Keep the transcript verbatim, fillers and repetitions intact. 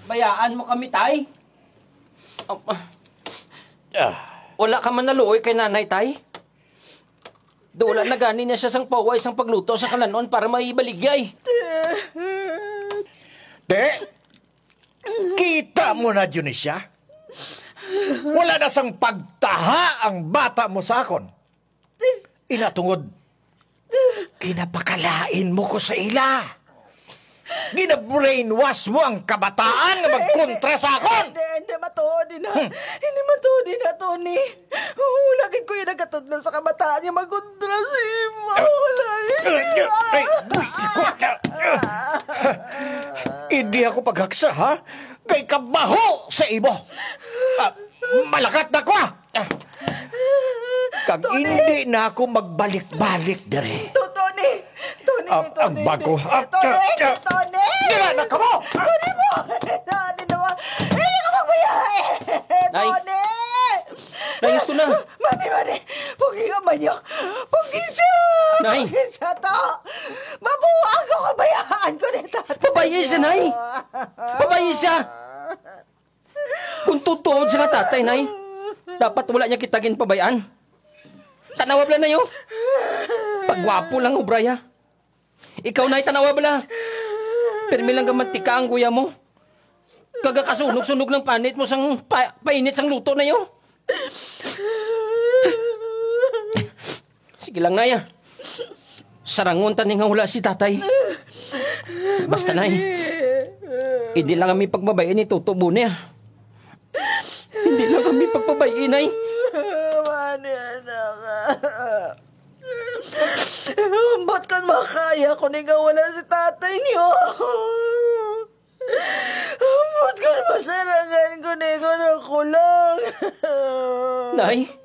Bayaan mo kami, tay. Oh, Ah, wala ka man naluoy kay nanay, tay. Doon na gani niya siya sang paway sang pagluto sa kalanon para maibaligay. Te, kita mo na, Junisha. Wala na sang pagtaha ang bata mo sa akon. Inatungod, kinapakalain mo ko sa ila. Gina-brainwash mo ang kabataan na magkontra sa akon. Hindi, hindi matuod na. Hindi matuod na, Tony. Ulagin ko yung nagatudlo sa kabataan niya magkontra sa imo. Ulagin ko. Ay, buwi ko. Hindi ako paghaksa, ha? Kay kabaho sa imo. Ah, malakat na ko, ah. Kag hindi na ako magbalik-balik dire. To, Tony. Tony, Ah, Tony. ang bago. hindi. Ah, Tony, tsa- tsa- Tony. Dira na ka mo! Tony mo. Tony naman. Hindi ka magbayay. Nay. Tony. Nay, gusto na. Mani, mani. Pugi ka man niya. Pugi siya. Nay. Pugi siya to. Mabuang ko kabayaan ko ni tatay. Babayi siya, Nay. Babayi siya. Kung tutuod siya nga tatay, Nay, dapat wala niya kitagin pabayaan. Tanawa bala na yun. Pagwapo lang, Ubraya. Ikaw, Nay, tanawa bala. Permi lang gamantika ang guya mo. Kagakasunog-sunog ng panit mo sang pa painit sang luto na yun. Sige lang, Nay. Sarangon taning nga wala si tatay. Basta, Nay. Hindi lang kami pagbabayin ni Tutubo niya. Hindi lang kami pagbabayin, Nay. Mani, anak. Ba't kan makaya kung nga wala si tatay niyo? Ba't kan masarangan ko na ikaw na kulang? Nay,